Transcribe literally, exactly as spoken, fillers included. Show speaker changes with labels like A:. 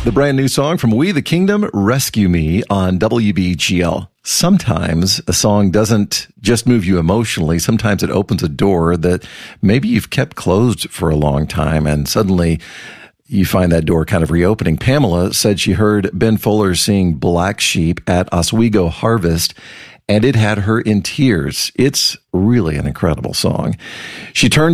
A: The brand new song from We the Kingdom, Rescue Me, on W B G L. Sometimes a song doesn't just move you emotionally. Sometimes it opens a door that maybe you've kept closed for a long time, and suddenly you find that door kind of reopening. Pamela said she heard Ben Fuller sing Black Sheep at Oswego Harvest, and it had her in tears. It's really an incredible song. She turned